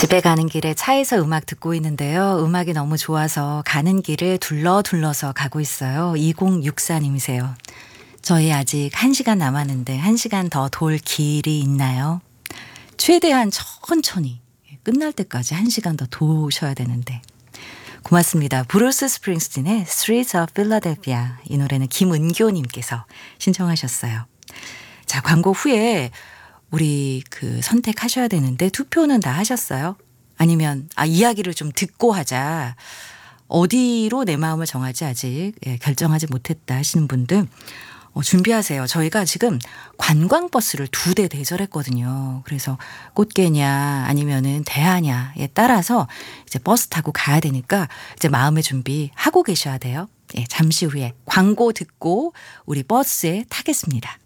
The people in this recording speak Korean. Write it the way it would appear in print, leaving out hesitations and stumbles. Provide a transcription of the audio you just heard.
집에 가는 길에 차에서 음악 듣고 있는데요. 음악이 너무 좋아서 가는 길을 둘러서 가고 있어요. 2064님이세요. 저희 아직 1시간 남았는데 1시간 더 돌 길이 있나요? 최대한 천천히 끝날 때까지 1시간 더 도셔야 되는데. 고맙습니다. 브루스 스프링스틴의 Streets of Philadelphia. 이 노래는 김은교님께서 신청하셨어요. 자, 광고 후에 우리 선택하셔야 되는데 투표는 다 하셨어요? 아니면 이야기를 좀 듣고 하자. 어디로 내 마음을 정하지 아직 결정하지 못했다 하시는 분들 준비하세요. 저희가 지금 관광버스를 2대 대절했거든요. 그래서 꽃게냐 아니면은 대하냐에 따라서 이제 버스 타고 가야 되니까 이제 마음의 준비하고 계셔야 돼요. 잠시 후에 광고 듣고 우리 버스에 타겠습니다.